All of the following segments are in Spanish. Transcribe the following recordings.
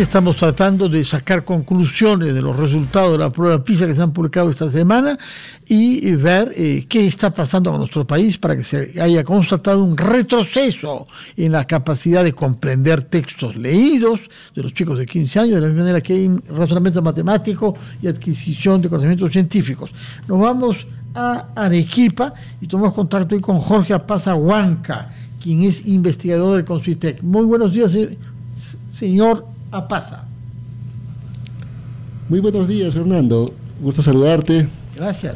Aquí estamos tratando de sacar conclusiones de los resultados de la prueba PISA que se han publicado esta semana y ver qué está pasando con nuestro país para que se haya constatado un retroceso en la capacidad de comprender textos leídos de los chicos de 15 años, de la misma manera que hay razonamiento matemático y adquisición de conocimientos científicos. Nos vamos a Arequipa y tomamos contacto hoy con Jorge Apaza Huanca, quien es investigador del CONCITEC. Muy buenos días, señor Apaza. Muy buenos días, Fernando. Gusto saludarte. Gracias.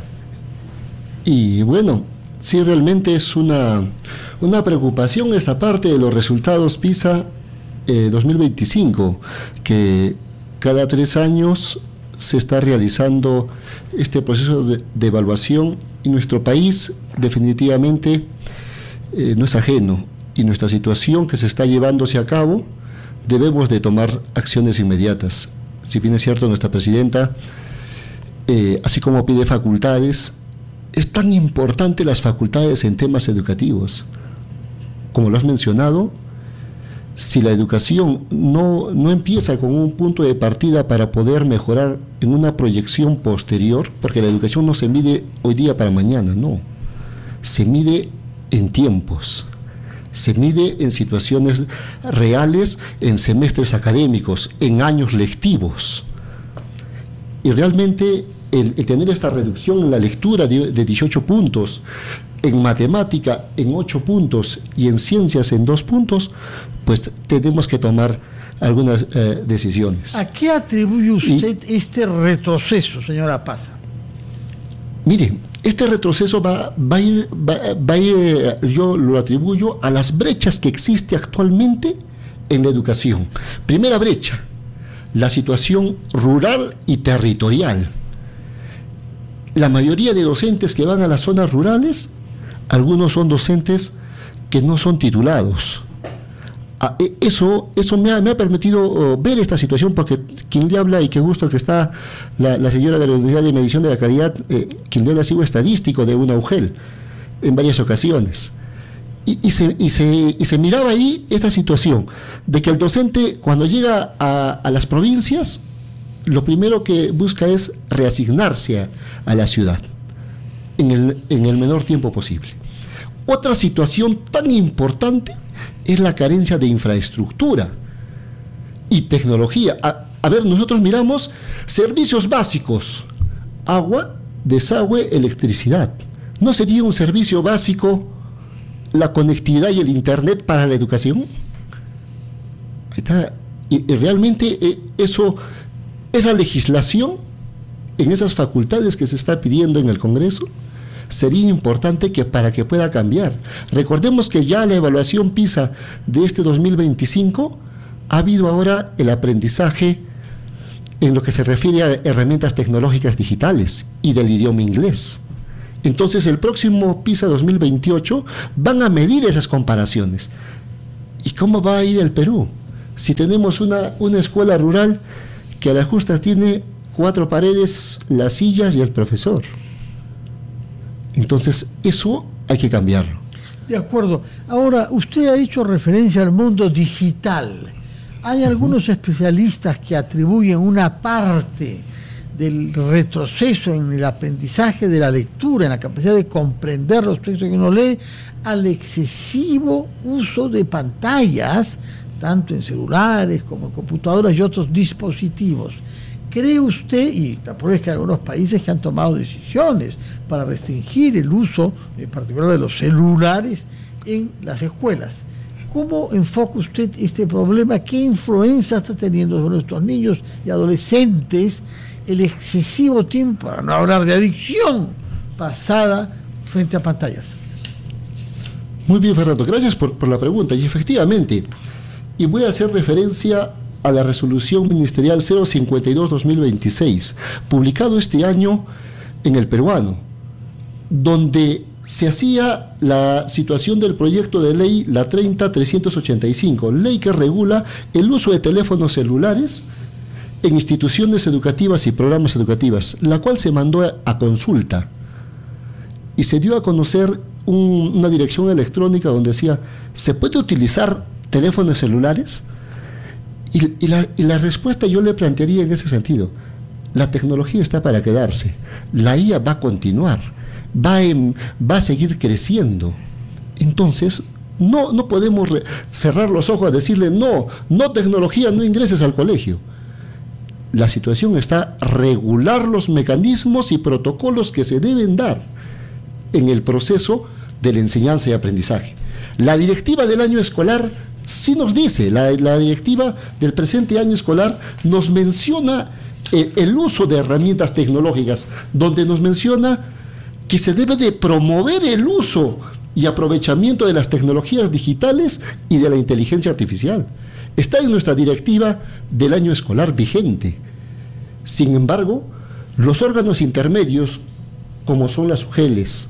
Y bueno, sí, realmente es una preocupación esta parte de los resultados PISA 2025, que cada 3 años se está realizando este proceso de evaluación y nuestro país definitivamente no es ajeno, y nuestra situación que se está llevándose a cabo debemos de tomar acciones inmediatas. Si bien es cierto, nuestra presidenta, así como pide facultades, es tan importante las facultades en temas educativos. Como lo has mencionado, si la educación no empieza con un punto de partida para poder mejorar en una proyección posterior, porque la educación no se mide hoy día para mañana, no. Se mide en tiempos. Se mide en situaciones reales, en semestres académicos, en años lectivos. Y realmente el tener esta reducción en la lectura de 18 puntos, en matemática en 8 puntos y en ciencias en 2 puntos, pues tenemos que tomar algunas decisiones. ¿A qué atribuye usted este retroceso, señora Apaza? Mire, este retroceso va a ir, yo lo atribuyo a las brechas que existe actualmente en la educación. Primera brecha, la situación rural y territorial. La mayoría de docentes que van a las zonas rurales, algunos son docentes que no son titulados. Eso me ha permitido ver esta situación, porque quien le habla, y qué gusto que está la señora de la Unidad de Medición de la Calidad, quien le habla ha sido estadístico de una UGEL en varias ocasiones. Y se miraba ahí esta situación de que el docente, cuando llega a las provincias, lo primero que busca es reasignarse a la ciudad en el menor tiempo posible. Otra situación tan importante es la carencia de infraestructura y tecnología. A ver, nosotros miramos servicios básicos: agua, desagüe, electricidad. ¿No sería un servicio básico la conectividad y el internet para la educación? Ahí está. Y realmente esa legislación, en esas facultades que se está pidiendo en el Congreso, sería importante que para que pueda cambiar. Recordemos que ya la evaluación PISA de este 2025 ha habido ahora el aprendizaje en lo que se refiere a herramientas tecnológicas digitales y del idioma inglés. Entonces, el próximo PISA 2028 van a medir esas comparaciones. ¿Y cómo va a ir el Perú? Si tenemos una escuela rural que a la justa tiene 4 paredes, las sillas y el profesor. Entonces, eso hay que cambiarlo. De acuerdo. Ahora, usted ha hecho referencia al mundo digital. Hay algunos especialistas que atribuyen una parte del retroceso en el aprendizaje de la lectura, en la capacidad de comprender los textos que uno lee, al excesivo uso de pantallas, tanto en celulares como en computadoras y otros dispositivos. ¿Cree usted, y la prueba es que hay algunos países que han tomado decisiones para restringir el uso, en particular de los celulares, en las escuelas? ¿Cómo enfoca usted este problema? ¿Qué influencia está teniendo sobre nuestros niños y adolescentes el excesivo tiempo, para no hablar de adicción, pasada frente a pantallas? Muy bien, Fernando, gracias por la pregunta. Y efectivamente, y voy a hacer referencia a la resolución ministerial 052-2026, publicado este año en El Peruano, donde se hacía la situación del proyecto de ley, la 30.385, ley que regula el uso de teléfonos celulares en instituciones educativas y programas educativos, la cual se mandó a consulta y se dio a conocer una dirección electrónica donde decía: ¿se puede utilizar teléfonos celulares? Y la respuesta yo le plantearía en ese sentido. La tecnología está para quedarse. La IA va a continuar, va a seguir creciendo. Entonces, no podemos cerrar los ojos a decirle, no tecnología, no ingreses al colegio. La situación está regular los mecanismos y protocolos que se deben dar en el proceso de la enseñanza y aprendizaje. La directiva del año escolar sí nos dice, la directiva del presente año escolar nos menciona el uso de herramientas tecnológicas, donde nos menciona que se debe de promover el uso y aprovechamiento de las tecnologías digitales y de la inteligencia artificial. Está en nuestra directiva del año escolar vigente. Sin embargo, los órganos intermedios, como son las UGELES,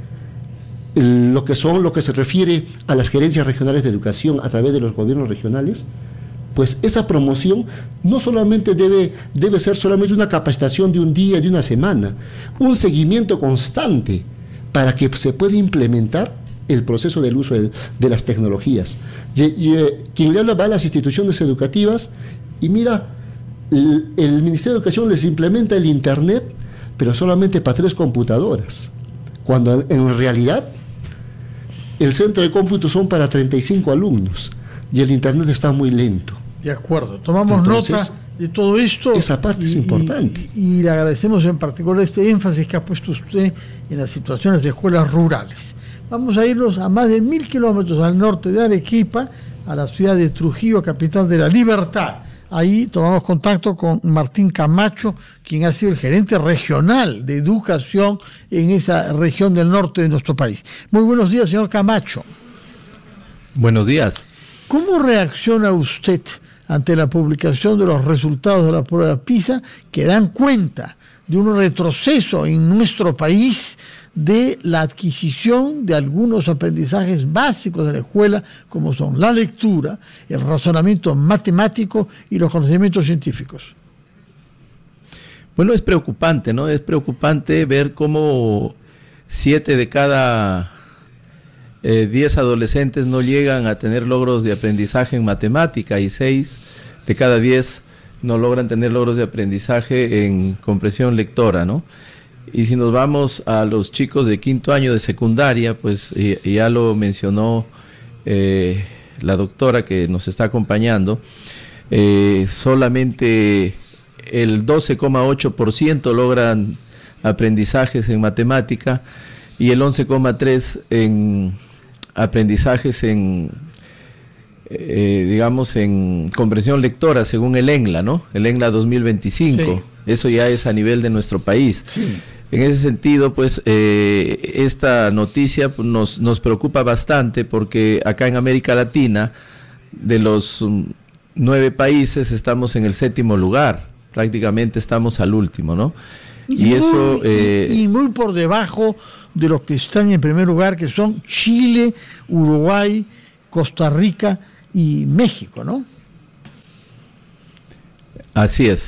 lo que se refiere a las gerencias regionales de educación a través de los gobiernos regionales, pues esa promoción no solamente debe ser solamente una capacitación de un día, de una semana, un seguimiento constante para que se pueda implementar el proceso del uso de las tecnologías. Quien le habla va a las instituciones educativas y mira, el Ministerio de Educación les implementa el Internet, pero solamente para 3 computadoras, cuando en realidad el centro de cómputo son para 35 alumnos y el Internet está muy lento. De acuerdo, tomamos nota de todo esto. Esa parte es importante. Y le agradecemos en particular este énfasis que ha puesto usted en las situaciones de escuelas rurales. Vamos a irnos a más de 1000 kilómetros al norte de Arequipa, a la ciudad de Trujillo, capital de la Libertad. Ahí tomamos contacto con Martín Camacho, quien ha sido el gerente regional de educación en esa región del norte de nuestro país. Muy buenos días, señor Camacho. Buenos días. ¿Cómo reacciona usted ante la publicación de los resultados de la prueba PISA que dan cuenta de un retroceso en nuestro país de la adquisición de algunos aprendizajes básicos de la escuela, como son la lectura, el razonamiento matemático y los conocimientos científicos? Bueno, es preocupante, ¿no? Es preocupante ver cómo 7 de cada 10 adolescentes no llegan a tener logros de aprendizaje en matemática y 6 de cada 10 no logran tener logros de aprendizaje en comprensión lectora, ¿no? Y si nos vamos a los chicos de 5º año de secundaria, pues ya lo mencionó la doctora que nos está acompañando, solamente el 12,8% logran aprendizajes en matemática y el 11,3% en aprendizajes en en comprensión lectora, según el ENLA, ¿no? El ENLA 2025. Sí. Eso ya es a nivel de nuestro país. Sí. En ese sentido, pues, esta noticia pues, nos preocupa bastante porque acá en América Latina, de los 9 países, estamos en el 7º lugar. Prácticamente estamos al último, ¿no? Y muy por debajo de los que están en primer lugar, que son Chile, Uruguay, Costa Rica y México, ¿no? Así es.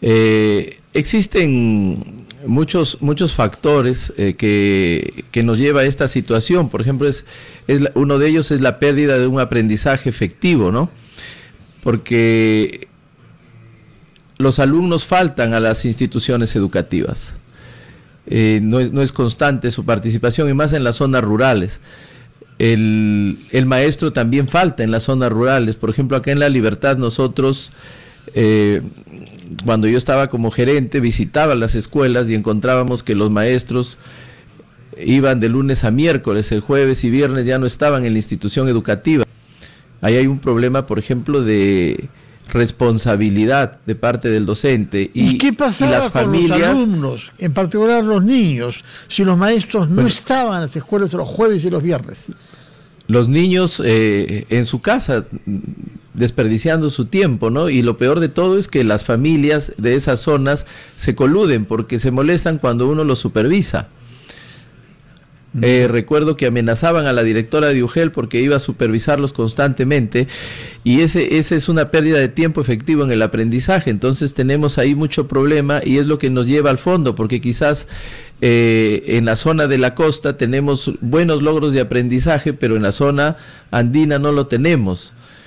Existen muchos factores que nos lleva a esta situación. Por ejemplo, uno de ellos es la pérdida de un aprendizaje efectivo, ¿no? Porque los alumnos faltan a las instituciones educativas. No es constante su participación, y más en las zonas rurales. El maestro también falta en las zonas rurales. Por ejemplo, acá en La Libertad nosotros, cuando yo estaba como gerente, visitaba las escuelas y encontrábamos que los maestros iban de lunes a miércoles, el jueves y viernes ya no estaban en la institución educativa. Ahí hay un problema, por ejemplo, de responsabilidad de parte del docente. ¿Y qué pasaba las familias, con los alumnos, en particular los niños, si los maestros no estaban en las escuelas los jueves y los viernes? Los niños en su casa, desperdiciando su tiempo, ¿no? Y lo peor de todo es que las familias de esas zonas se coluden porque se molestan cuando uno los supervisa. Recuerdo que amenazaban a la directora de UGEL porque iba a supervisarlos constantemente, y ese es una pérdida de tiempo efectivo en el aprendizaje. Entonces tenemos ahí mucho problema y es lo que nos lleva al fondo, porque quizás en la zona de la costa tenemos buenos logros de aprendizaje, pero en la zona andina no lo tenemos.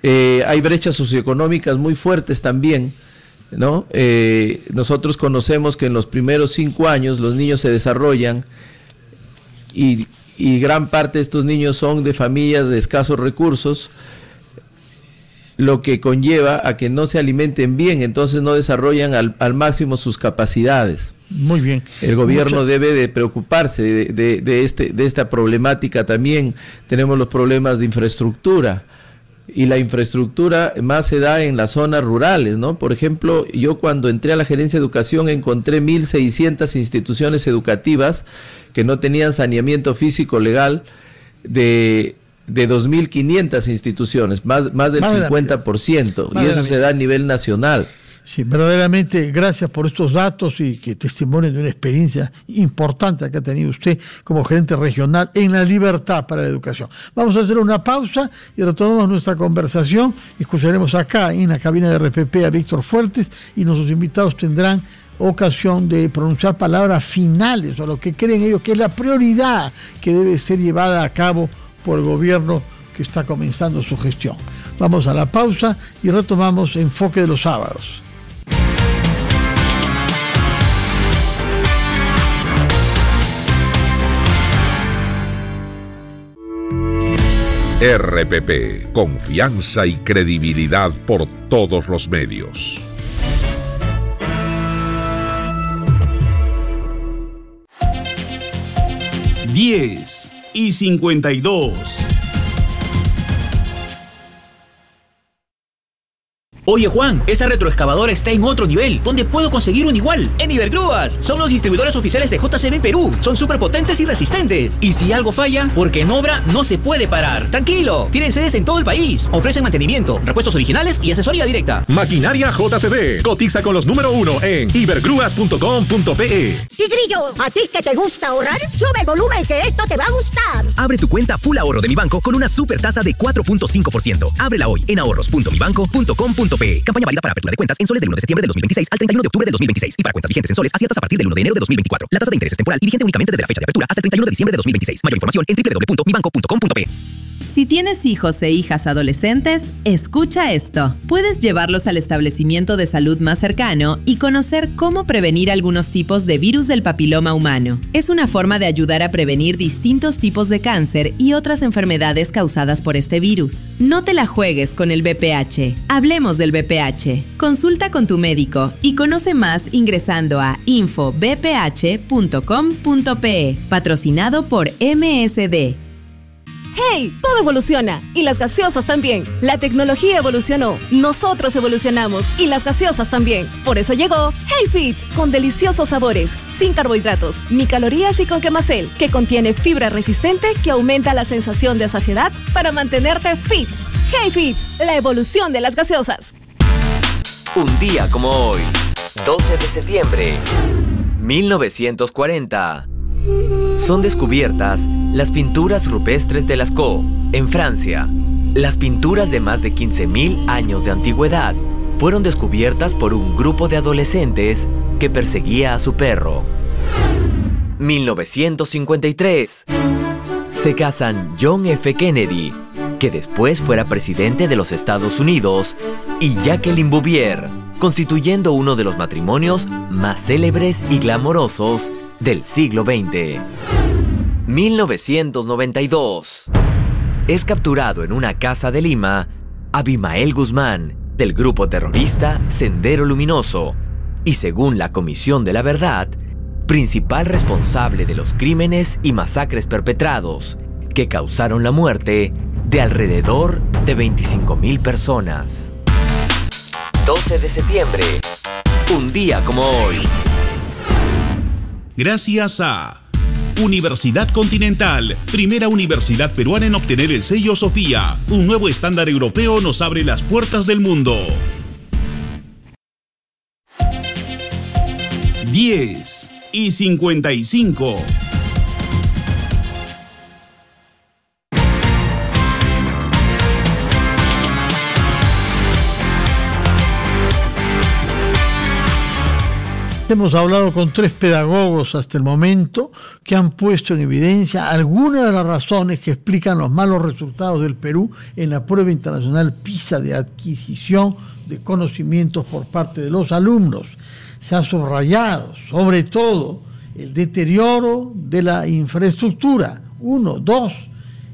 Hay brechas socioeconómicas muy fuertes también, ¿no? Nosotros conocemos que en los primeros 5 años los niños se desarrollan y gran parte de estos niños son de familias de escasos recursos, lo que conlleva a que no se alimenten bien, entonces no desarrollan al máximo sus capacidades. Muy bien. El gobierno debe de preocuparse de esta problemática también. Tenemos los problemas de infraestructura, y la infraestructura más se da en las zonas rurales, ¿no? Por ejemplo, yo cuando entré a la Gerencia de Educación encontré 1.600 instituciones educativas que no tenían saneamiento físico legal de 2.500 instituciones, más del 50%, y eso se da a nivel nacional. Sí, verdaderamente, gracias por estos datos y que testimonian de una experiencia importante que ha tenido usted como gerente regional en la libertad para la educación. Vamos a hacer una pausa y retomamos nuestra conversación. Escucharemos acá en la cabina de RPP a Víctor Fuertes y nuestros invitados tendrán ocasión de pronunciar palabras finales o lo que creen ellos que es la prioridad que debe ser llevada a cabo por el gobierno que está comenzando su gestión. Vamos a la pausa y retomamos Enfoque de los Sábados. RPP, confianza y credibilidad por todos los medios. Diez y 52. Oye Juan, esa retroexcavadora está en otro nivel. ¿Dónde puedo conseguir un igual? En Ibergrúas. Son los distribuidores oficiales de JCB Perú. Son súper potentes y resistentes. Y si algo falla, porque en obra no se puede parar. Tranquilo, tienen sedes en todo el país. Ofrecen mantenimiento, repuestos originales y asesoría directa. Maquinaria JCB. Cotiza con los número 1 en ibergrúas.com.pe. Tigrillo, ¿a ti que te gusta ahorrar? Sube el volumen que esto te va a gustar. Abre tu cuenta Full Ahorro de Mi Banco con una super tasa de 4.5%. Ábrela hoy en ahorros.mibanco.com.pe. Campaña válida para apertura de cuentas en soles del 1 de septiembre de 2026 al 31 de octubre de 2026 y para cuentas vigentes en soles aciertas a partir del 1 de enero de 2024. La tasa de interés es temporal y vigente únicamente desde la fecha de apertura hasta el 31 de diciembre de 2026. Mayor información en www.mibanco.com.pe. Si tienes hijos e hijas adolescentes, escucha esto. Puedes llevarlos al establecimiento de salud más cercano y conocer cómo prevenir algunos tipos de virus del papiloma humano. Es una forma de ayudar a prevenir distintos tipos de cáncer y otras enfermedades causadas por este virus. No te la juegues con el VPH. Hablemos del VPH. Consulta con tu médico y conoce más ingresando a infovph.com.pe. Patrocinado por MSD. ¡Hey! Todo evoluciona y las gaseosas también. La tecnología evolucionó, nosotros evolucionamos y las gaseosas también. Por eso llegó Hey Fit, con deliciosos sabores, sin carbohidratos, ni calorías y con quemacel, que contiene fibra resistente que aumenta la sensación de saciedad para mantenerte fit. Hey Fit, la evolución de las gaseosas. Un día como hoy, 12 de septiembre, 1940. Son descubiertas las pinturas rupestres de Lascaux, en Francia. Las pinturas de más de 15.000 años de antigüedad fueron descubiertas por un grupo de adolescentes que perseguía a su perro. 1953. Se casan John F. Kennedy, que después fuera presidente de los Estados Unidos, y Jacqueline Bouvier, constituyendo uno de los matrimonios más célebres y glamorosos del siglo XX. 1992. Es capturado en una casa de Lima Abimael Guzmán, del grupo terrorista Sendero Luminoso, y según la Comisión de la Verdad, principal responsable de los crímenes y masacres perpetrados, que causaron la muerte de alrededor de 25.000 personas. 12 de septiembre, un día como hoy. Gracias a Universidad Continental, primera universidad peruana en obtener el sello Sofía. Un nuevo estándar europeo nos abre las puertas del mundo. 10 y 55. Hemos hablado con 3 pedagogos hasta el momento que han puesto en evidencia algunas de las razones que explican los malos resultados del Perú en la prueba internacional PISA de adquisición de conocimientos por parte de los alumnos. Se ha subrayado, sobre todo, el deterioro de la infraestructura. 1, 2,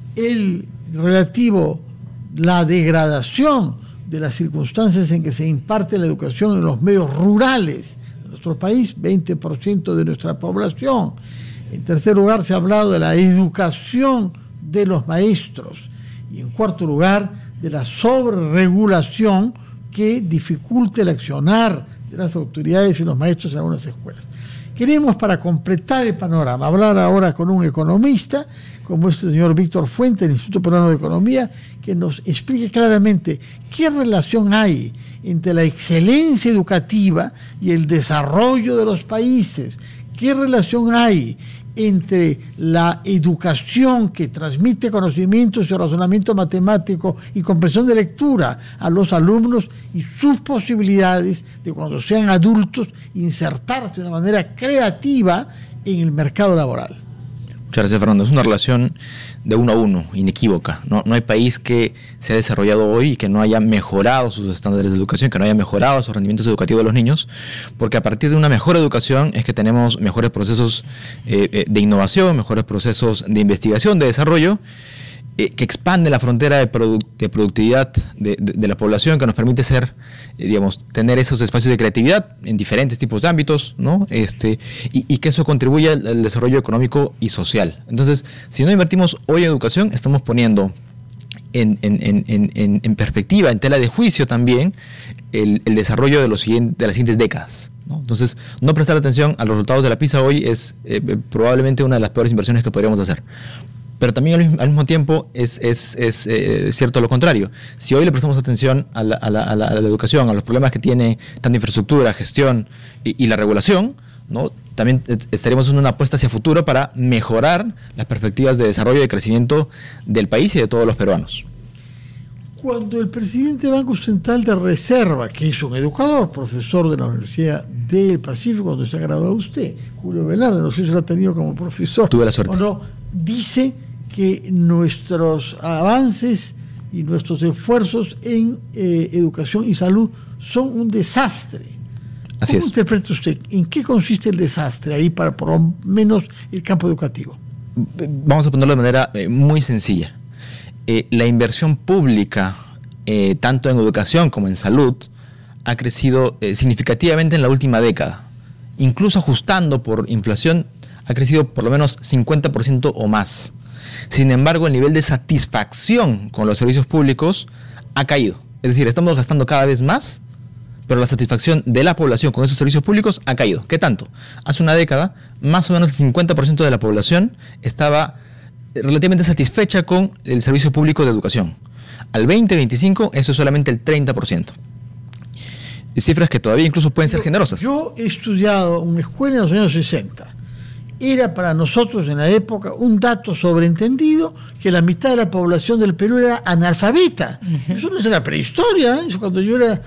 la degradación de las circunstancias en que se imparte la educación en los medios rurales de nuestro país, 20% de nuestra población. En tercer lugar, se ha hablado de la educación de los maestros. Y en cuarto lugar, de la sobreregulación que dificulte el accionar de las autoridades y los maestros en algunas escuelas. Queremos, para completar el panorama, hablar ahora con un economista, como este señor Víctor Fuente, del Instituto Peruano de Economía, que nos explique claramente qué relación hay entre la excelencia educativa y el desarrollo de los países, qué relación hay entre la educación que transmite conocimientos y razonamiento matemático y comprensión de lectura a los alumnos y sus posibilidades de, cuando sean adultos, insertarse de una manera creativa en el mercado laboral. Muchas gracias, Fernando. Es una relación de 1 a 1, inequívoca. No hay país que se ha desarrollado hoy y que no haya mejorado sus estándares de educación, que no haya mejorado sus rendimientos educativos de los niños, porque a partir de una mejor educación es que tenemos mejores procesos de innovación, mejores procesos de investigación, de desarrollo, que expande la frontera de productividad de la población, que nos permite tener esos espacios de creatividad en diferentes tipos de ámbitos, ¿no? Y que eso contribuye al desarrollo económico y social. Entonces, si no invertimos hoy en educación, estamos poniendo en perspectiva, en tela de juicio también, el desarrollo de las siguientes décadas, ¿no? Entonces, no prestar atención a los resultados de la PISA hoy es probablemente una de las peores inversiones que podríamos hacer. Pero también al mismo tiempo es cierto lo contrario. Si hoy le prestamos atención a la educación, a los problemas que tiene tanto infraestructura, gestión y la regulación, ¿no? También estaremos en una apuesta hacia futuro para mejorar las perspectivas de desarrollo y de crecimiento del país y de todos los peruanos. Cuando el presidente del Banco Central de Reserva, que es un educador, profesor de la Universidad del Pacífico, cuando se ha graduado usted, Julio Velarde, no sé si lo ha tenido como profesor. Tuve la suerte. O no, dice que nuestros avances y nuestros esfuerzos en educación y salud son un desastre. Así ¿Cómo es. interpreta usted? ¿En qué consiste el desastre ahí para por lo menos el campo educativo? Vamos a ponerlo de manera muy sencilla. La inversión pública, tanto en educación como en salud, ha crecido significativamente en la última década. Incluso ajustando por inflación, ha crecido por lo menos 50% o más. Sin embargo, el nivel de satisfacción con los servicios públicos ha caído. Es decir, estamos gastando cada vez más, pero la satisfacción de la población con esos servicios públicos ha caído. ¿Qué tanto? Hace una década, más o menos el 50% de la población estaba relativamente satisfecha con el servicio público de educación. Al 2025, eso es solamente el 30%. Cifras que todavía incluso pueden ser generosas. Yo he estudiado en una escuela en los años 60. Era para nosotros en la época un dato sobreentendido que la mitad de la población del Perú era analfabeta. Eso no es la prehistoria, eso cuando yo era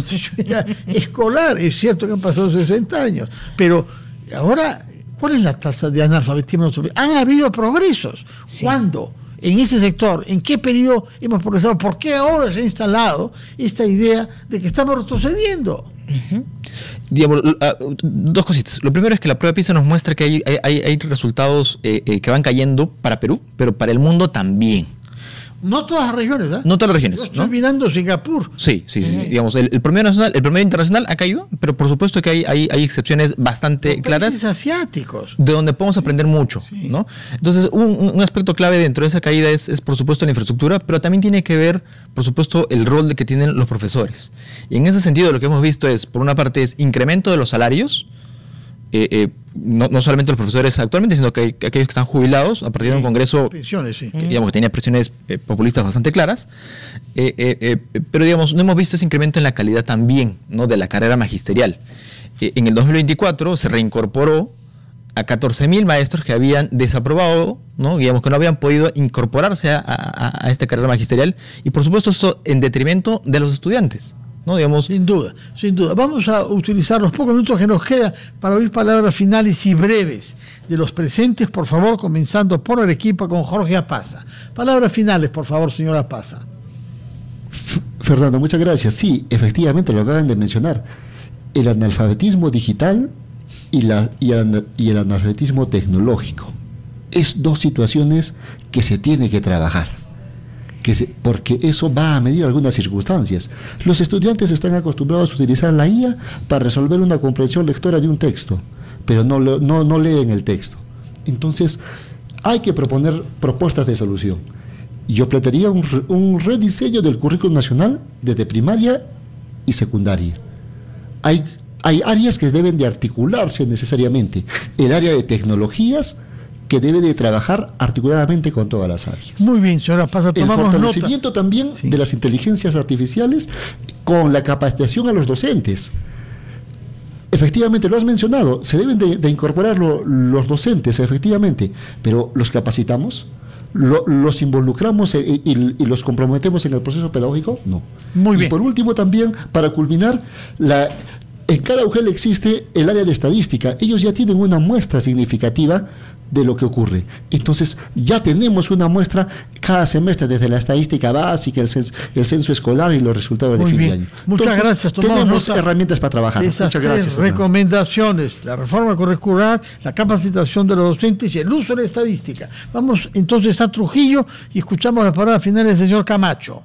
escolar. Es cierto que han pasado 60 años, pero ahora, ¿cuál es la tasa de analfabetismo? Han habido progresos. Sí. ¿Cuándo? En ese sector, ¿en qué periodo hemos progresado? ¿Por qué ahora se ha instalado esta idea de que estamos retrocediendo? Digamos, dos cositas. Lo primero es que la prueba PISA nos muestra que hay resultados que van cayendo para Perú, pero para el mundo también. No todas las regiones, ¿eh? No todas las regiones. Yo estoy mirando Singapur. Sí. Digamos, el promedio nacional, el promedio internacional ha caído, pero por supuesto que hay excepciones bastante claras. Países asiáticos. De donde podemos aprender mucho, sí. ¿No? Entonces, un aspecto clave dentro de esa caída es por supuesto la infraestructura, pero también tiene que ver, por supuesto, el rol que tienen los profesores. Y en ese sentido, lo que hemos visto es, por una parte, es incremento de los salarios, no solamente los profesores actualmente, sino que aquellos que están jubilados a partir de un congreso pensiones, sí. Digamos, que tenía presiones populistas bastante claras, pero digamos, no hemos visto ese incremento en la calidad también, ¿no?, de la carrera magisterial. En el 2024 se reincorporó a 14.000 maestros que habían desaprobado, ¿no?, digamos, que no habían podido incorporarse a esta carrera magisterial, y por supuesto eso en detrimento de los estudiantes. ¿no? Digamos, sin duda. Vamos a utilizar los pocos minutos que nos quedan para oír palabras finales y breves de los presentes, por favor, comenzando por Arequipa con Jorge Apaza. Palabras finales, por favor, señor Apaza. Fernando, muchas gracias. Sí, efectivamente, lo acaban de mencionar. El analfabetismo digital y el analfabetismo tecnológico. Es dos situaciones que se tiene que trabajar, porque eso va a medir algunas circunstancias. Los estudiantes están acostumbrados a utilizar la IA para resolver una comprensión lectora de un texto, pero no leen el texto. Entonces, hay que proponer propuestas de solución. Yo plantearía un rediseño del currículum nacional desde primaria y secundaria. Hay áreas que deben de articularse necesariamente. El área de tecnologías, que debe de trabajar articuladamente con todas las áreas. Muy bien, señora Apaza, tomamos el fortalecimiento nota también de las inteligencias artificiales con la capacitación a los docentes. Efectivamente, lo has mencionado, se deben de incorporar los docentes, efectivamente, pero ¿los capacitamos? ¿Los involucramos y los comprometemos en el proceso pedagógico? No. Muy bien. Y por último también, para culminar, en cada UGEL existe el área de estadística. Ellos ya tienen una muestra significativa de lo que ocurre. Entonces, ya tenemos una muestra cada semestre desde la estadística básica, el censo escolar y los resultados de fin de año. Muchas gracias. Tenemos herramientas para trabajar. Esas Muchas gracias. Recomendaciones: la reforma curricular, la capacitación de los docentes y el uso de la estadística. Vamos entonces a Trujillo y escuchamos las palabras finales del señor Camacho.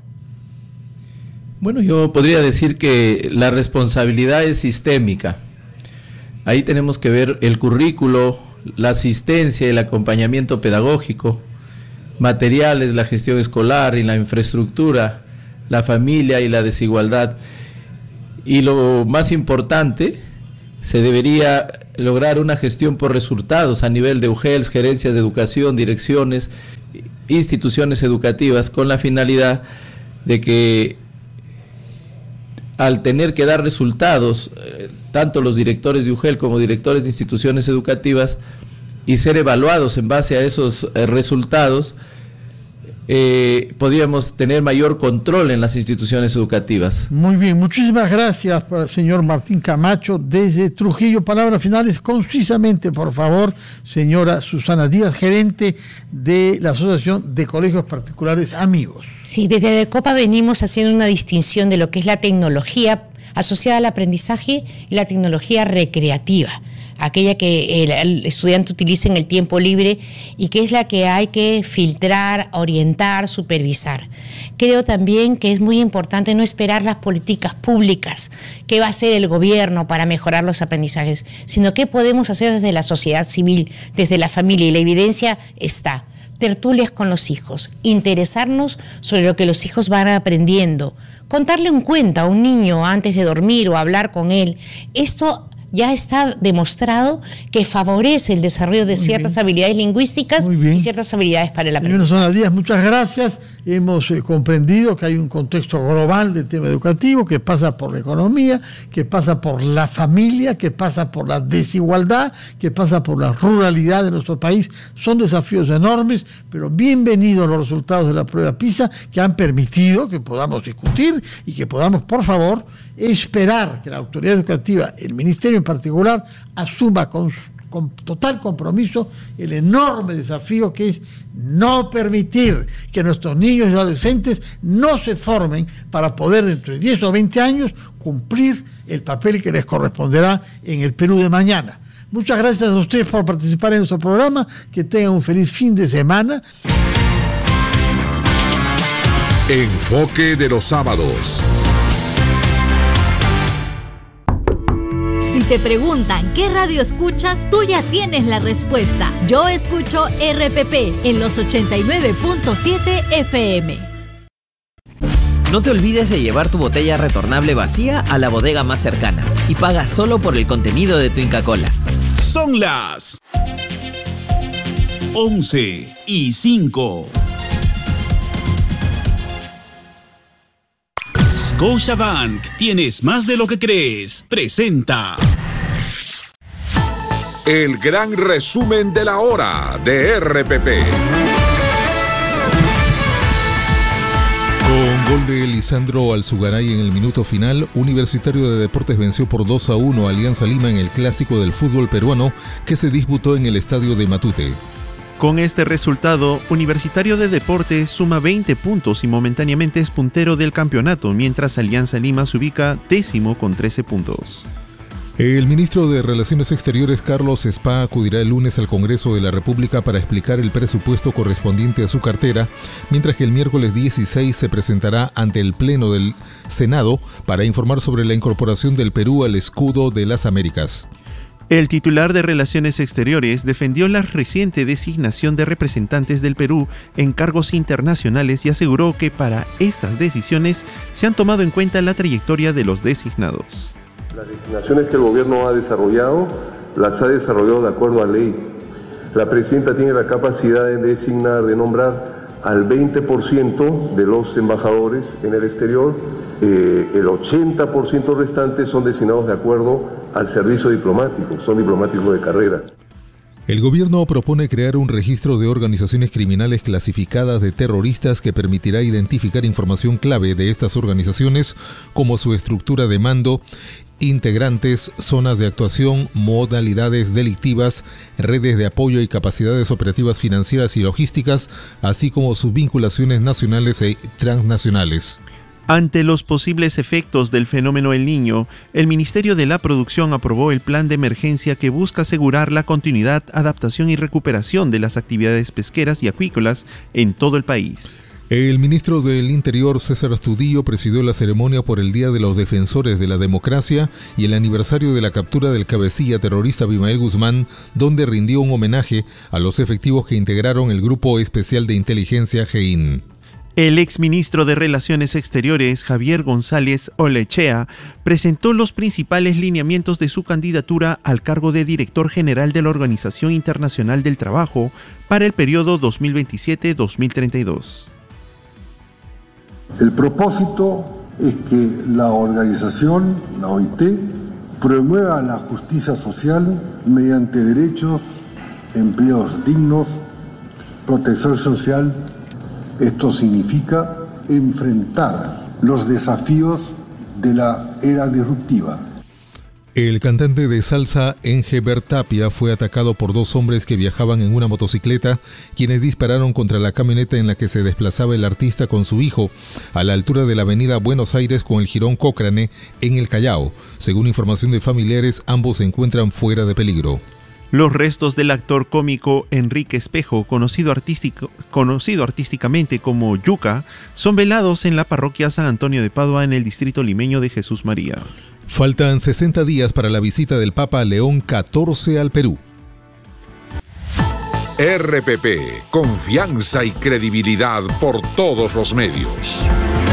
Bueno, yo podría decir que la responsabilidad es sistémica. Ahí tenemos que ver el currículo, la asistencia, el acompañamiento pedagógico, materiales, la gestión escolar y la infraestructura, la familia y la desigualdad. Y lo más importante, se debería lograr una gestión por resultados a nivel de UGELs, gerencias de educación, direcciones, instituciones educativas, con la finalidad de que al tener que dar resultados, tanto los directores de UGEL como directores de instituciones educativas, y ser evaluados en base a esos resultados, podríamos tener mayor control en las instituciones educativas. Muy bien, muchísimas gracias, señor Martín Camacho, desde Trujillo. Palabras finales concisamente, por favor, señora Susana Díaz, gerente de la Asociación de Colegios Particulares Amigos. Sí, desde ADECOPA venimos haciendo una distinción de lo que es la tecnología asociada al aprendizaje y la tecnología recreativa, aquella que el estudiante utiliza en el tiempo libre y que es la que hay que filtrar, orientar, supervisar. Creo también que es muy importante no esperar las políticas públicas, qué va a hacer el gobierno para mejorar los aprendizajes, sino qué podemos hacer desde la sociedad civil, desde la familia, y la evidencia está. Tertulias con los hijos, interesarnos sobre lo que los hijos van aprendiendo, contarle un cuento a un niño antes de dormir o hablar con él. Esto ya está demostrado que favorece el desarrollo de ciertas habilidades lingüísticas y ciertas habilidades para el aprendizaje. Señora Susana Díaz, muchas gracias. Hemos comprendido que hay un contexto global del tema educativo que pasa por la economía, que pasa por la familia, que pasa por la desigualdad, que pasa por la ruralidad de nuestro país. Son desafíos enormes, pero bienvenidos los resultados de la prueba PISA, que han permitido que podamos discutir y que podamos, por favor, esperar que la autoridad educativa, el ministerio en particular, asuma con total compromiso el enorme desafío que es no permitir que nuestros niños y adolescentes no se formen para poder dentro de 10 o 20 años cumplir el papel que les corresponderá en el Perú de mañana. Muchas gracias a ustedes por participar en nuestro programa, que tengan un feliz fin de semana. Enfoque de los sábados. Si te preguntan qué radio escuchas, tú ya tienes la respuesta. Yo escucho RPP en los 89.7 FM. No te olvides de llevar tu botella retornable vacía a la bodega más cercana y paga solo por el contenido de tu Inca Kola. Son las 11:05. Scotiabank, tienes más de lo que crees. Presenta el gran resumen de la hora de RPP. Con Gol de Lisandro Alzugaray en el minuto final. Universitario de Deportes venció por 2-1 a Alianza Lima en el clásico del fútbol peruano que se disputó en el estadio de Matute. Con este resultado, Universitario de Deportes suma 20 puntos y momentáneamente es puntero del campeonato, mientras Alianza Lima se ubica 10º con 13 puntos. El ministro de Relaciones Exteriores, Carlos Spa, acudirá el lunes al Congreso de la República para explicar el presupuesto correspondiente a su cartera, mientras que el miércoles 16 se presentará ante el Pleno del Senado para informar sobre la incorporación del Perú al escudo de las Américas. El titular de Relaciones Exteriores defendió la reciente designación de representantes del Perú en cargos internacionales y aseguró que para estas decisiones se han tomado en cuenta la trayectoria de los designados. Las designaciones que el gobierno ha desarrollado, las ha desarrollado de acuerdo a ley. La presidenta tiene la capacidad de designar, de nombrar al 20% de los embajadores en el exterior. El 80% restante son designados de acuerdo al servicio diplomático, son diplomáticos de carrera. El gobierno propone crear un registro de organizaciones criminales clasificadas de terroristas que permitirá identificar información clave de estas organizaciones como su estructura de mando, integrantes, zonas de actuación, modalidades delictivas, redes de apoyo y capacidades operativas financieras y logísticas, así como sus vinculaciones nacionales e transnacionales. Ante los posibles efectos del fenómeno El Niño, el Ministerio de la Producción aprobó el plan de emergencia que busca asegurar la continuidad, adaptación y recuperación de las actividades pesqueras y acuícolas en todo el país. El ministro del Interior, César Astudillo, presidió la ceremonia por el Día de los Defensores de la Democracia y el aniversario de la captura del cabecilla terrorista Abimael Guzmán, donde rindió un homenaje a los efectivos que integraron el Grupo Especial de Inteligencia GEIN. El exministro de Relaciones Exteriores, Javier González Olechea, presentó los principales lineamientos de su candidatura al cargo de director general de la Organización Internacional del Trabajo para el periodo 2027-2032. El propósito es que la organización, la OIT, promueva la justicia social mediante derechos, empleos dignos, protección social. Esto significa enfrentar los desafíos de la era disruptiva. El cantante de salsa Engelbert Tapia fue atacado por dos hombres que viajaban en una motocicleta, quienes dispararon contra la camioneta en la que se desplazaba el artista con su hijo, a la altura de la avenida Buenos Aires con el jirón Cochrane, en el Callao. Según información de familiares, ambos se encuentran fuera de peligro. Los restos del actor cómico Enrique Espejo, conocido artísticamente como Yuca, son velados en la parroquia San Antonio de Padua en el distrito limeño de Jesús María. Faltan 60 días para la visita del Papa León XIV al Perú. RPP, confianza y credibilidad por todos los medios.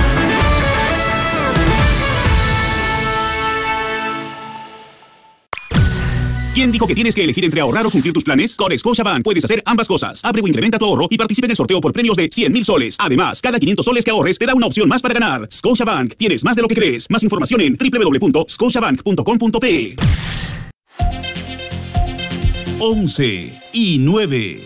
¿Quién dijo que tienes que elegir entre ahorrar o cumplir tus planes? Con Scotiabank puedes hacer ambas cosas. Abre o incrementa tu ahorro y participa en el sorteo por premios de 100,000 soles. Además, cada 500 soles que ahorres te da una opción más para ganar. Scotiabank, tienes más de lo que crees. Más información en www.scotiabank.com.pe. 11:09.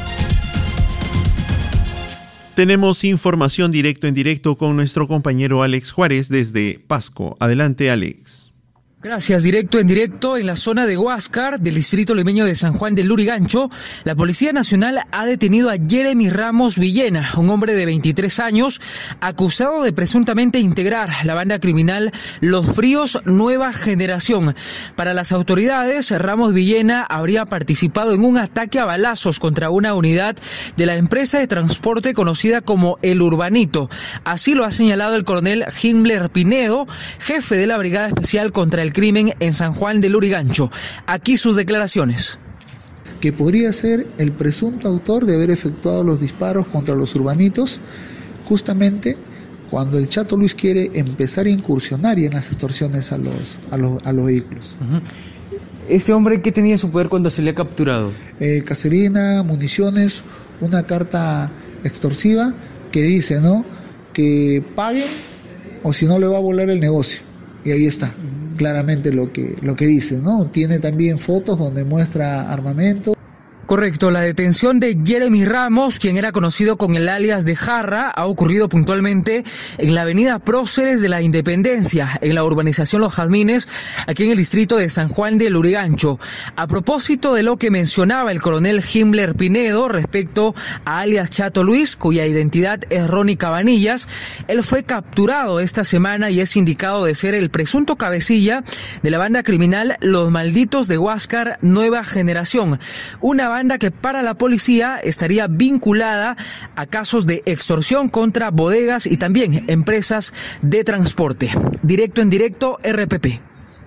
Tenemos información directo en directo con nuestro compañero Alex Juárez desde Pasco. Adelante, Alex. Gracias. Directo en directo en la zona de Huáscar, del distrito limeño de San Juan del Lurigancho, la Policía Nacional ha detenido a Jeremy Ramos Villena, un hombre de 23 años, acusado de presuntamente integrar la banda criminal Los Fríos Nueva Generación. Para las autoridades, Ramos Villena habría participado en un ataque a balazos contra una unidad de la empresa de transporte conocida como El Urbanito. Así lo ha señalado el coronel Himmler Pinedo, jefe de la Brigada Especial contra el Crimen en San Juan del Lurigancho. Aquí sus declaraciones. Que podría ser el presunto autor de haber efectuado los disparos contra los urbanitos justamente cuando el Chato Luis quiere empezar a incursionar y en las extorsiones a los vehículos. ¿Ese hombre qué tenía en su poder cuando se le ha capturado? Caserina, municiones, una carta extorsiva que dice, ¿no?, que paguen o si no le va a volar el negocio. Y ahí está claramente lo que dice, ¿no? Tiene también fotos donde muestra armamento. Con Correcto, la detención de Jeremy Ramos, quien era conocido con el alias de Jarra, ha ocurrido puntualmente en la avenida Próceres de la Independencia, en la urbanización Los Jazmines, aquí en el distrito de San Juan de Lurigancho. A propósito de lo que mencionaba el coronel Himmler Pinedo respecto a alias Chato Luis, cuya identidad es Ronnie Cabanillas, él fue capturado esta semana y es indicado de ser el presunto cabecilla de la banda criminal Los Malditos de Huáscar Nueva Generación, una banda que para la policía estaría vinculada a casos de extorsión contra bodegas y también empresas de transporte. Directo en directo, RPP.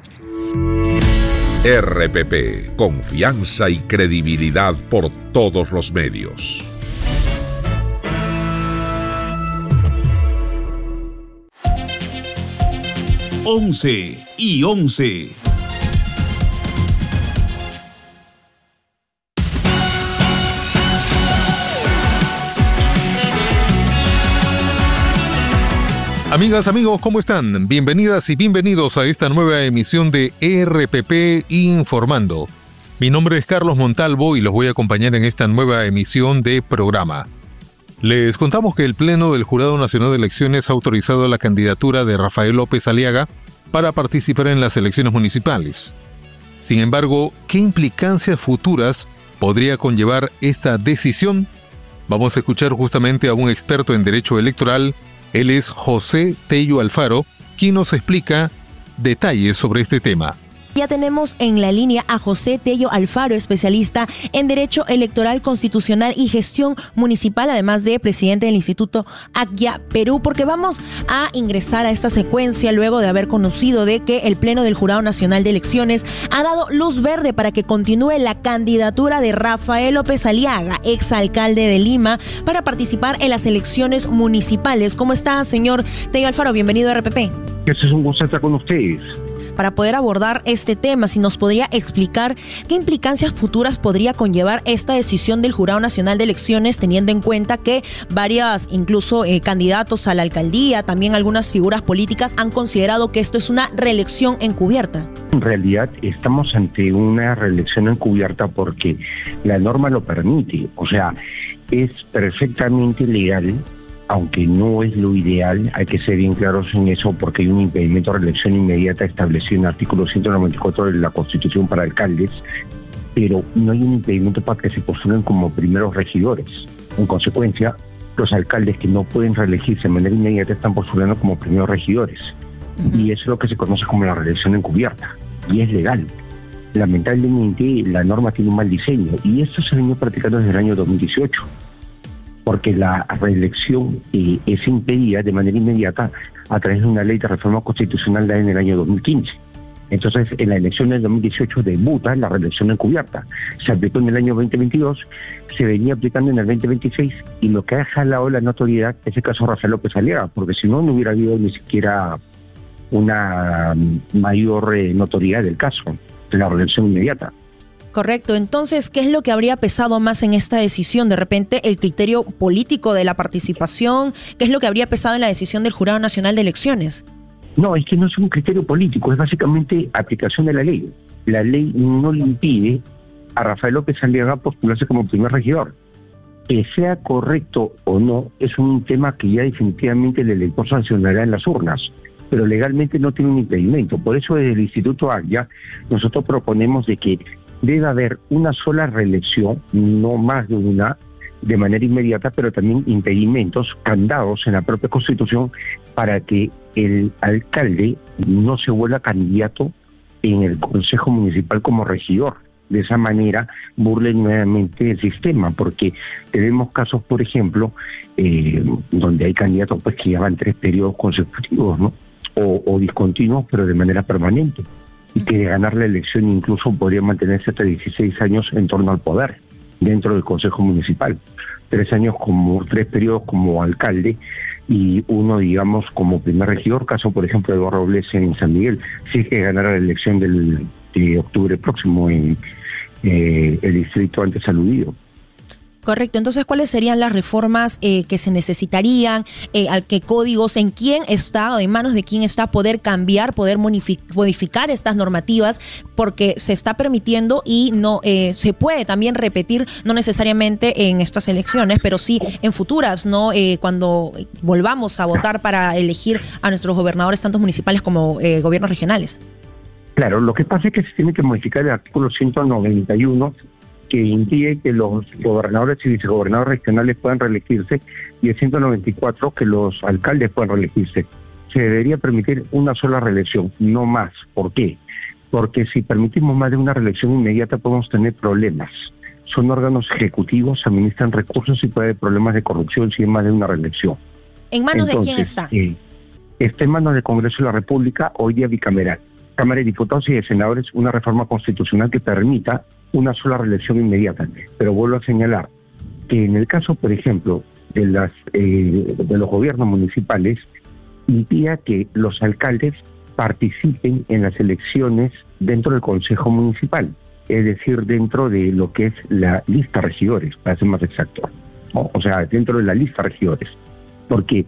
RPP, confianza y credibilidad por todos los medios. Once y 11. Amigas, amigos, ¿cómo están? Bienvenidas y bienvenidos a esta nueva emisión de RPP Informando. Mi nombre es Carlos Montalvo y los voy a acompañar en esta nueva emisión de programa. Les contamos que el Pleno del Jurado Nacional de Elecciones ha autorizado la candidatura de Rafael López Aliaga para participar en las elecciones municipales. Sin embargo, ¿qué implicancias futuras podría conllevar esta decisión? Vamos a escuchar justamente a un experto en derecho electoral. Él es José Tello Alfaro, quien nos explica detalles sobre este tema. Ya tenemos en la línea a José Tello Alfaro, especialista en Derecho Electoral Constitucional y Gestión Municipal, además de presidente del Instituto ACYA Perú, porque vamos a ingresar a esta secuencia luego de haber conocido de que el Pleno del Jurado Nacional de Elecciones ha dado luz verde para que continúe la candidatura de Rafael López Aliaga, exalcalde de Lima, para participar en las elecciones municipales. ¿Cómo está, señor Tello Alfaro? Bienvenido a RPP. Es un gusto estar con ustedes. Para poder abordar este tema, si nos podría explicar qué implicancias futuras podría conllevar esta decisión del Jurado Nacional de Elecciones, teniendo en cuenta que varias, incluso candidatos a la alcaldía, también algunas figuras políticas han considerado que esto es una reelección encubierta. En realidad estamos ante una reelección encubierta porque la norma lo permite, o sea, es perfectamente legal. Aunque no es lo ideal, hay que ser bien claros en eso porque hay un impedimento de reelección inmediata establecido en el artículo 194 de la Constitución para alcaldes, pero no hay un impedimento para que se postulen como primeros regidores. En consecuencia, los alcaldes que no pueden reelegirse de manera inmediata están postulando como primeros regidores. Y eso es lo que se conoce como la reelección encubierta, y es legal. Lamentablemente, la norma tiene un mal diseño, y esto se ha venido practicando desde el año 2018. Porque la reelección es impedida de manera inmediata a través de una ley de reforma constitucional dada en el año 2015. Entonces, en la elección del 2018 debuta la reelección encubierta. Se aplicó en el año 2022, se venía aplicando en el 2026, y lo que ha jalado la notoriedad es el caso de Rafael López Aliaga, porque si no, no hubiera habido ni siquiera una mayor notoriedad del caso, de la reelección inmediata. Correcto. Entonces, ¿qué es lo que habría pesado más en esta decisión? De repente, el criterio político de la participación, ¿qué es lo que habría pesado en la decisión del Jurado Nacional de Elecciones? No, es que no es un criterio político, es básicamente aplicación de la ley. La ley no le impide a Rafael López Aliaga postularse como primer regidor. Que sea correcto o no, es un tema que ya definitivamente el elector sancionará en las urnas, pero legalmente no tiene un impedimento. Por eso desde el Instituto ACYA nosotros proponemos de que debe haber una sola reelección, no más de una, de manera inmediata, pero también impedimentos, candados en la propia Constitución para que el alcalde no se vuelva candidato en el Consejo Municipal como regidor. De esa manera burlen nuevamente el sistema, porque tenemos casos, por ejemplo, donde hay candidatos pues que llevan 3 periodos consecutivos, ¿no? O discontinuos, pero de manera permanente, y que de ganar la elección incluso podría mantenerse hasta 16 años en torno al poder dentro del Consejo Municipal. 3 periodos como alcalde y 1, digamos, como primer regidor, caso por ejemplo de Eduardo Robles en San Miguel, si es que ganara la elección de octubre próximo en el distrito antes aludido. Correcto. Entonces, ¿cuáles serían las reformas que se necesitarían? ¿Al qué códigos? ¿En quién está o en manos de quién está poder cambiar, poder modificar estas normativas? Porque se está permitiendo y no se puede también repetir, no necesariamente en estas elecciones, pero sí en futuras, ¿no? Cuando volvamos a votar para elegir a nuestros gobernadores, tanto municipales como gobiernos regionales. Claro, lo que pasa es que se tiene que modificar el artículo 191, que impide que los gobernadores y vicegobernadores regionales puedan reelegirse, y el 194, que los alcaldes puedan reelegirse. Se debería permitir una sola reelección, no más. ¿Por qué? Porque si permitimos más de una reelección inmediata podemos tener problemas. Son órganos ejecutivos, administran recursos y puede haber problemas de corrupción si hay más de una reelección. ¿En manos de quién está? Está en manos del Congreso de la República, hoy día bicameral. Cámara de Diputados y de Senadores, una reforma constitucional que permita una sola reelección inmediata. Pero vuelvo a señalar que en el caso, por ejemplo, de los gobiernos municipales, impida que los alcaldes participen en las elecciones dentro del Consejo Municipal, es decir, dentro de lo que es la lista de regidores, para ser más exacto. O sea, dentro de la lista de regidores. Porque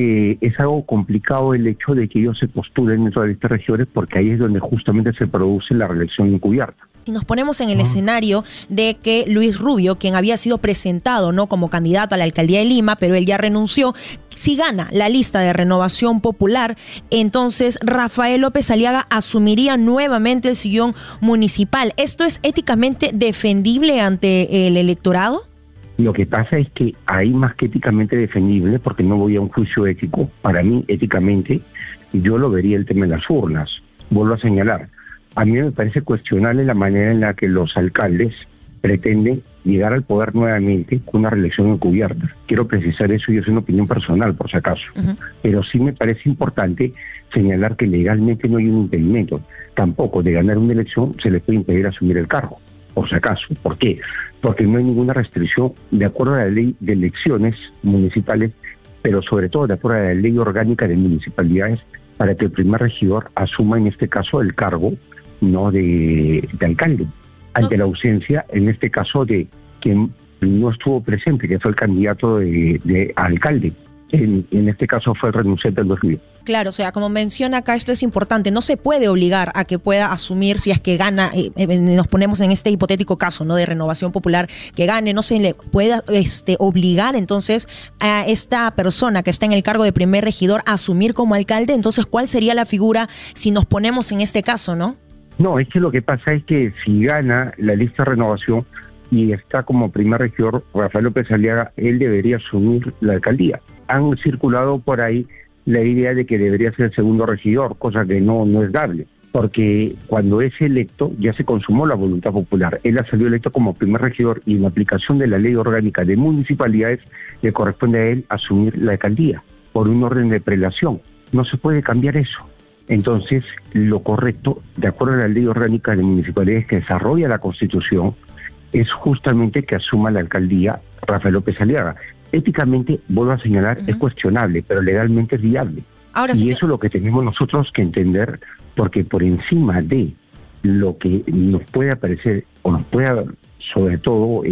es algo complicado el hecho de que ellos se postulen dentro de la lista de regidores, porque ahí es donde justamente se produce la reelección encubierta. Si nos ponemos en el escenario de que Luis Rubio, quien había sido presentado, ¿no?, como candidato a la alcaldía de Lima, pero él ya renunció, si gana la lista de Renovación Popular, entonces Rafael López Aliaga asumiría nuevamente el sillón municipal. ¿Esto es éticamente defendible ante el electorado? Lo que pasa es que hay más que éticamente defendible, porque no voy a un juicio ético. Para mí, éticamente, yo lo vería el tema de las urnas. Vuelvo a señalar, a mí me parece cuestionable la manera en la que los alcaldes pretenden llegar al poder nuevamente con una reelección encubierta. Quiero precisar eso y es una opinión personal, por si acaso. Pero sí me parece importante señalar que legalmente no hay un impedimento. Tampoco de ganar una elección se les puede impedir asumir el cargo, por si acaso. ¿Por qué? Porque no hay ninguna restricción de acuerdo a la ley de elecciones municipales, pero sobre todo de acuerdo a la ley orgánica de municipalidades, para que el primer regidor asuma en este caso el cargo no de alcalde, ante la ausencia, en este caso, de quien no estuvo presente, que fue el candidato de alcalde. En este caso fue el renunciante del 2000. Claro, o sea, como menciona acá, esto es importante, no se puede obligar a que pueda asumir si es que gana, nos ponemos en este hipotético caso, ¿no?, de Renovación Popular, que gane, no se le pueda obligar entonces a esta persona que está en el cargo de primer regidor a asumir como alcalde. Entonces, ¿cuál sería la figura si nos ponemos en este caso, no? No, es que lo que pasa es que si gana la lista de renovación y está como primer regidor Rafael López Aliaga, él debería asumir la alcaldía. Han circulado por ahí la idea de que debería ser el segundo regidor, cosa que no es dable, porque cuando es electo ya se consumó la voluntad popular. Él ha salido electo como primer regidor y en aplicación de la ley orgánica de municipalidades le corresponde a él asumir la alcaldía por un orden de prelación. No se puede cambiar eso. Entonces, lo correcto, de acuerdo a la ley orgánica de municipalidades que desarrolla la Constitución, es justamente que asuma la alcaldía Rafael López Aliaga. Éticamente, vuelvo a señalar, es cuestionable, pero legalmente es viable. Ahora, y eso es lo que tenemos nosotros que entender, porque por encima de lo que nos puede aparecer, o nos pueda, sobre todo,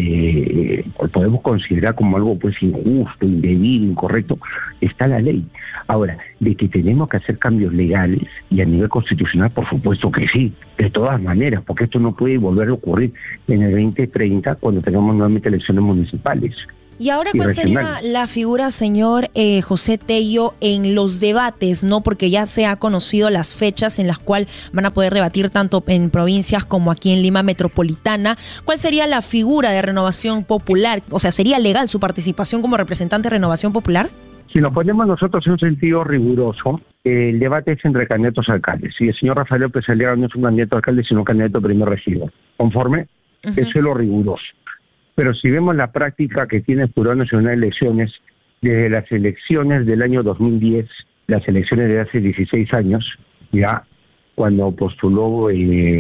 podemos considerar como algo pues injusto, indebido, incorrecto, está la ley. Ahora, de que tenemos que hacer cambios legales y a nivel constitucional, por supuesto que sí, de todas maneras, porque esto no puede volver a ocurrir en el 2030 cuando tengamos nuevamente elecciones municipales. Y ahora, ¿cuál sería la figura, señor José Tello, en los debates, no? Porque ya se ha conocido las fechas en las cuales van a poder debatir tanto en provincias como aquí en Lima Metropolitana. ¿Cuál sería la figura de Renovación Popular? O sea, ¿sería legal su participación como representante de Renovación Popular? Si nos ponemos nosotros en un sentido riguroso, el debate es entre candidatos a alcaldes. Y el señor Rafael López Aliaga no es un candidato a alcalde, sino un candidato a primer regidor. ¿Conforme? Eso es lo riguroso. Pero si vemos la práctica que tiene el Jurado Nacional de Elecciones, desde las elecciones del año 2010, las elecciones de hace 16 años, ya cuando postuló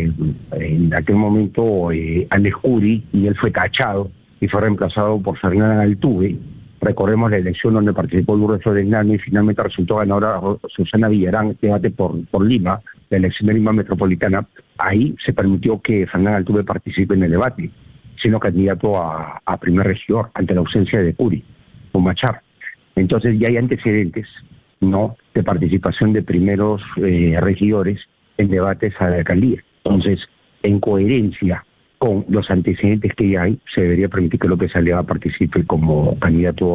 en aquel momento Alex Curi, y él fue tachado y fue reemplazado por Fernanda Altuve. Recordemos la elección donde participó Lourdes Florenano y finalmente resultó ganadora Susana Villarán, debate por Lima, la elección de Lima Metropolitana. Ahí se permitió que Fernanda Altuve participe en el debate. siendo candidato a primer regidor ante la ausencia de Curi o Machar. Entonces ya hay antecedentes, ¿no?, de participación de primeros regidores en debates a la alcaldía. Entonces, en coherencia con los antecedentes que ya hay, se debería permitir que López Aliaga participe como candidato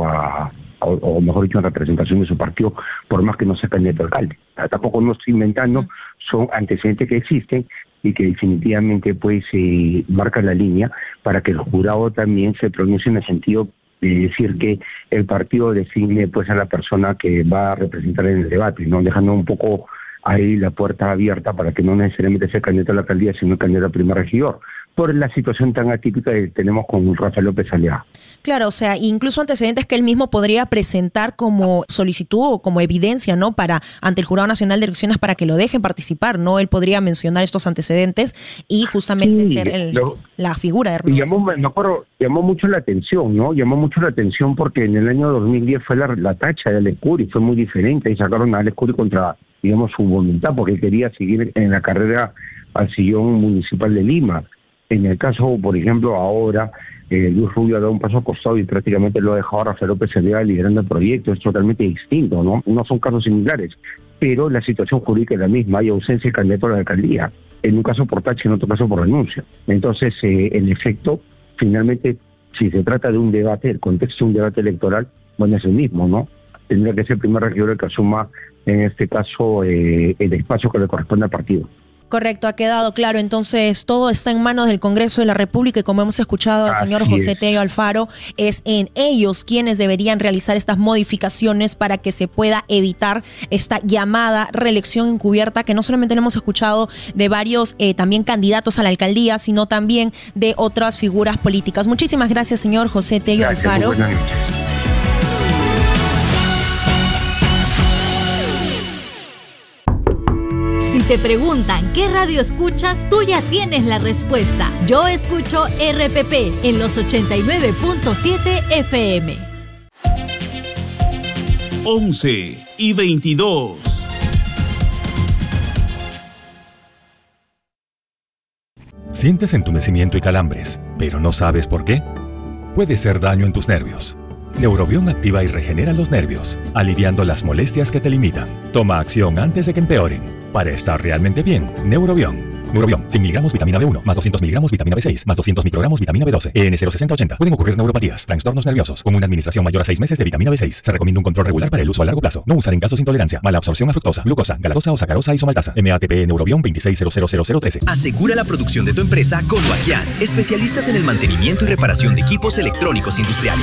o mejor dicho, en representación de su partido, por más que no sea candidato a alcalde. Tampoco no estoy inventando, son antecedentes que existen y que definitivamente pues marcan la línea para que el jurado también se pronuncie en el sentido de decir que el partido designe pues a la persona que va a representar en el debate, ¿no?, dejando un poco ahí la puerta abierta para que no necesariamente sea candidato a la alcaldía, sino candidato a primer regidor, por la situación tan atípica que tenemos con Rafael López Aliaga. Claro, o sea, incluso antecedentes que él mismo podría presentar como solicitud o como evidencia, ¿no?, para ante el Jurado Nacional de Elecciones para que lo dejen participar, ¿no? Él podría mencionar estos antecedentes y justamente ser la figura de renovación. Me acuerdo, llamó mucho la atención, ¿no? Llamó mucho la atención porque en el año 2010 fue la tacha de Alex Curi, fue muy diferente, y sacaron a Alex Curi contra, digamos, su voluntad, porque quería seguir en la carrera al sillón municipal de Lima. En el caso, por ejemplo, ahora Luis Rubio ha dado un paso al costado y prácticamente lo ha dejado a Rafael López Aliaga liderando el proyecto. Es totalmente distinto, ¿no? No son casos similares, pero la situación jurídica es la misma. Hay ausencia de candidato a la alcaldía, en un caso por tacha y en otro caso por renuncia. Entonces, el efecto, finalmente, si se trata de un debate, el contexto de un debate electoral, bueno, es el mismo, ¿no? Tendría que ser el primer regidor el que asuma, en este caso, el espacio que le corresponde al partido. Correcto, ha quedado claro. Entonces, todo está en manos del Congreso de la República y como hemos escuchado al señor José Tello Alfaro, es en ellos quienes deberían realizar estas modificaciones para que se pueda evitar esta llamada reelección encubierta que no solamente lo hemos escuchado de varios también candidatos a la alcaldía, sino también de otras figuras políticas. Muchísimas gracias, señor José Tello Alfaro. Si te preguntan qué radio escuchas, tú ya tienes la respuesta. Yo escucho RPP en los 89.7 FM. 11:22. Sientes entumecimiento y calambres, pero no sabes por qué. Puede ser daño en tus nervios. Neurobión activa y regenera los nervios, aliviando las molestias que te limitan. Toma acción antes de que empeoren. Para estar realmente bien, Neurobión. Neurobión, 100 miligramos vitamina B1, más 200 miligramos vitamina B6, más 200 microgramos vitamina B12. EN 06080. Pueden ocurrir neuropatías, trastornos nerviosos. Con una administración mayor a 6 meses de vitamina B6. Se recomienda un control regular para el uso a largo plazo. No usar en casos de intolerancia, mala absorción a fructosa, glucosa, galactosa o sacarosa isomaltasa. MATP Neurobión 26000013. Asegura la producción de tu empresa con Noaquian, especialistas en el mantenimiento y reparación de equipos electrónicos industriales.